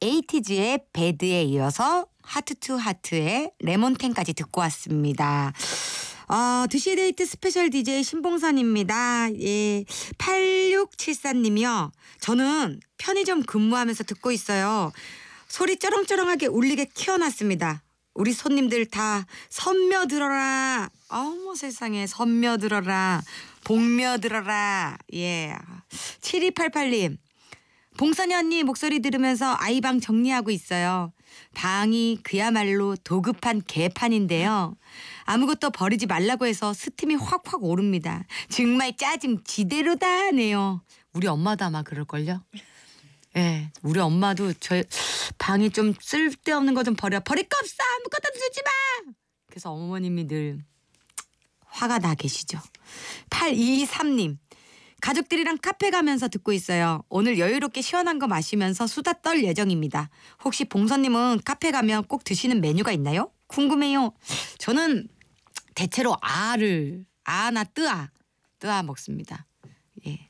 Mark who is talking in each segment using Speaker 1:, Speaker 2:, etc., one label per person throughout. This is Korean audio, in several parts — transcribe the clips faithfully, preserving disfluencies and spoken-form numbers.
Speaker 1: 에이티즈의 배드에 이어서 하트 투 하트의 레몬텐까지 듣고 왔습니다. 어, 두시의 데이트 스페셜 디제이 신봉선입니다. 예, 팔육칠사님이요. 저는 편의점 근무하면서 듣고 있어요. 소리 쩌렁쩌렁하게 울리게 키워놨습니다. 우리 손님들 다 선며들어라. 어머 세상에 선며들어라. 복며들어라. 예. 칠이팔팔님. 봉선이 언니 목소리 들으면서 아이방 정리하고 있어요. 방이 그야말로 도급한 개판인데요. 아무것도 버리지 말라고 해서 스팀이 확확 오릅니다. 정말 짜증 지대로다 하네요. 우리 엄마도 아마 그럴걸요? 예, 네, 우리 엄마도 저 방이 좀 쓸데없는 거 좀 버려. 버릴 거 없어. 아무것도 주지 마. 그래서 어머님이 늘 화가 나 계시죠. 팔이이삼님. 가족들이랑 카페 가면서 듣고 있어요. 오늘 여유롭게 시원한 거 마시면서 수다 떨 예정입니다. 혹시 봉선님은 카페 가면 꼭 드시는 메뉴가 있나요? 궁금해요. 저는 대체로 아를 아나 뜨아 뜨아 먹습니다. 예.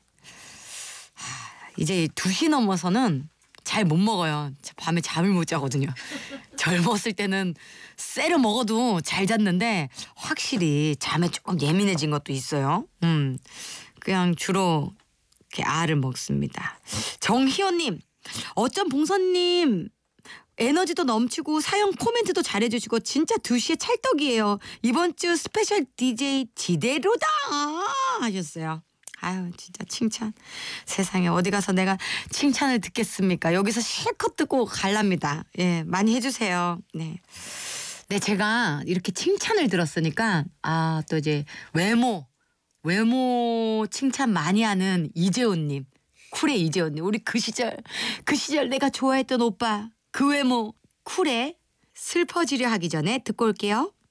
Speaker 1: 하, 이제 두 시 넘어서는 잘 못 먹어요. 밤에 잠을 못 자거든요. 젊었을 때는 쎄려 먹어도 잘 잤는데 확실히 잠에 조금 예민해진 것도 있어요. 음. 그냥 주로 이렇게 알을 먹습니다. 정희원님, 어쩜 봉선님 에너지도 넘치고 사연 코멘트도 잘해주시고 진짜 두 시에 찰떡이에요. 이번 주 스페셜 디제이 지대로다 하셨어요. 아유 진짜 칭찬. 세상에 어디 가서 내가 칭찬을 듣겠습니까? 여기서 실컷 듣고 갈랍니다. 예, 많이 해주세요. 네. 네, 제가 이렇게 칭찬을 들었으니까 아 또 이제 외모 외모 칭찬 많이 하는 이재훈님, 쿨의 이재훈님. 우리 그 시절 그 시절 내가 좋아했던 오빠 그 외모 쿨의 슬퍼지려 하기 전에 듣고 올게요.